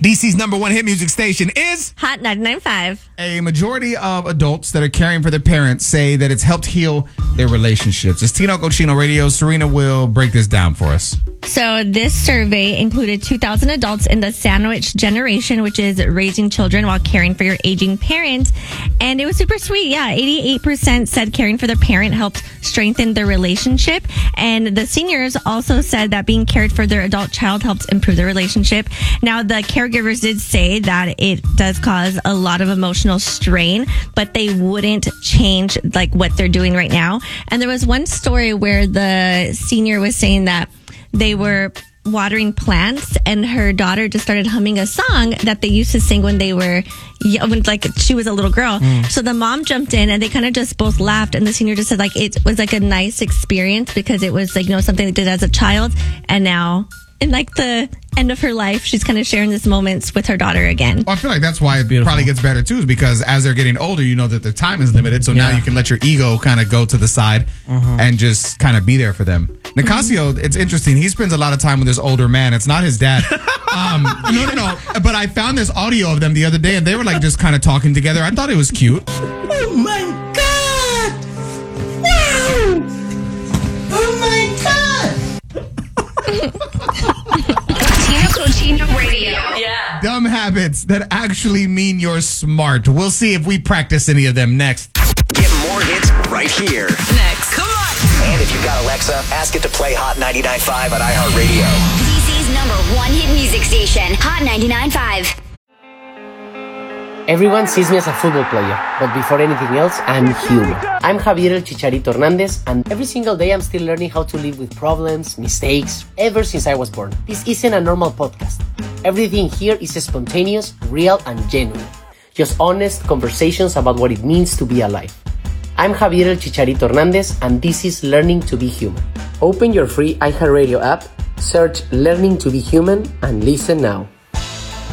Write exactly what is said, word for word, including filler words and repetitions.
D C's number one hit music station is Hot ninety-nine point five. A majority of adults that are caring for their parents say that it's helped heal their relationships. It's Tino Cochino Radio. Serena will break this down for us. So this survey included two thousand adults in the sandwich generation, which is raising children while caring for your aging parents. And it was super sweet. Yeah, eighty-eight percent said caring for their parent helped strengthen their relationship. And the seniors also said that being cared for their adult child helps improve their relationship. Now, the caregivers did say that it does cause a lot of emotional strain, but they wouldn't change like what they're doing right now. And there was one story where the senior was saying that they were watering plants and her daughter just started humming a song that they used to sing when they were when like she was a little girl. Mm. So the mom jumped in and they kind of just both laughed, and the senior just said like it was like a nice experience because it was like, you know, something they did as a child, and now in like the end of her life, she's kind of sharing these moments with her daughter again. Well, I feel like that's why it Beautiful. Probably gets better too, is because as they're getting older, you know that their time is limited. So yeah. now you can let your ego kind of go to the side mm-hmm. and just kind of be there for them. Nicasio, mm-hmm. it's interesting. He spends a lot of time with this older man. It's not his dad. um, no, no, no. But I found this audio of them the other day, and they were like just kind of talking together. I thought it was cute. Oh my God! Wow! Oh my God! Tino Cochino Radio. Yeah. Dumb habits that actually mean you're smart. We'll see if we practice any of them next. Get more hits right here. Next. Come on. And if you've got Alexa, ask it to play Hot ninety-nine point five on iHeartRadio. D C's number one hit music station, Hot ninety-nine point five. Everyone sees me as a football player, but before anything else, I'm human. I'm Javier El Chicharito Hernandez, and every single day I'm still learning how to live with problems, mistakes, ever since I was born. This isn't a normal podcast. Everything here is spontaneous, real, and genuine. Just honest conversations about what it means to be alive. I'm Javier El Chicharito Hernandez, and this is Learning to be Human. Open your free iHeartRadio app, search Learning to be Human, and listen now.